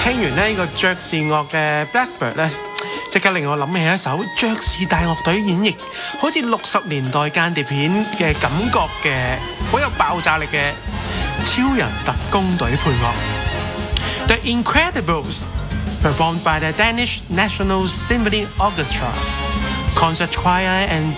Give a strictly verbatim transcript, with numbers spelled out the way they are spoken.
聽完呢個爵士樂嘅 Blackbird 咧，即刻令我諗起一首爵士大樂隊演繹，好似六十年代間諜片嘅感覺嘅，好有爆炸力嘅超人特工隊配樂。The Incredibles, performed by the Danish National Symphony Orchestra, Concert Choir and